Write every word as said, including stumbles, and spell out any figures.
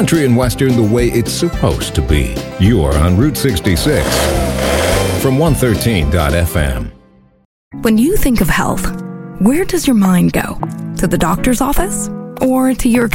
Country and Western the way it's supposed to be. You are on Route sixty-six from one thirteen dot F M. When you think of health, where does your mind go? To the doctor's office or to your